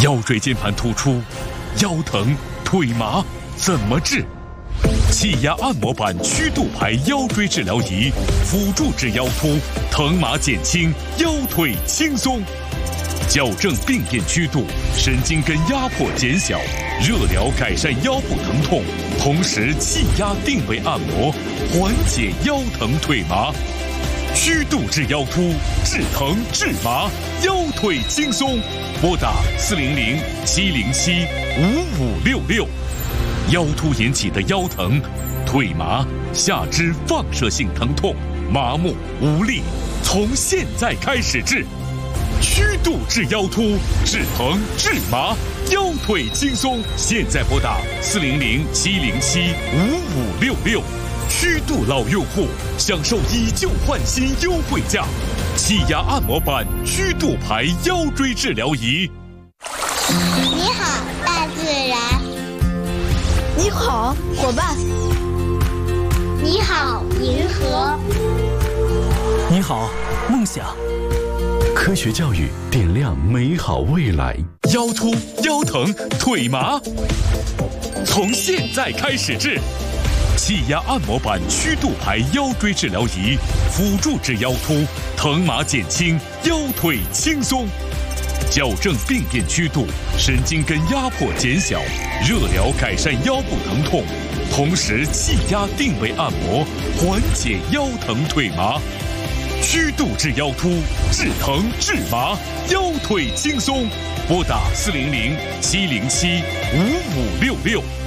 腰椎间盘突出、腰疼、腿麻怎么治？气压按摩板曲度排腰椎治疗仪，辅助治腰突，疼麻减轻，腰腿轻松。矫正病变曲度，神经根压迫减小，热疗改善腰部疼痛，同时气压定位按摩，缓解腰疼腿麻。曲度治腰突，治疼治麻，腰腿轻松。拨打400-707-5566。腰突引起的腰疼、腿麻、下肢放射性疼痛、麻木无力，从现在开始治。曲度治腰突，治疼治麻，腰腿轻松。现在拨打400-707-5566。曲度老用户享受以旧换新优惠价，气压按摩板曲度排腰椎治疗仪。 你好，大自然。 你好，伙伴。 你好，银河。 你好，梦想。 科学教育点亮美好未来。 腰突、腰疼、腿麻，从现在开始治。气压按摩板曲度排腰椎治疗仪，辅助治腰突，疼麻减轻，腰腿轻松。矫正病变曲度，神经根压迫减小，热疗改善腰部疼痛，同时气压定位按摩，缓解腰疼腿麻。曲度治腰突，治疼治麻，腰腿轻松。拨打400-707-5566。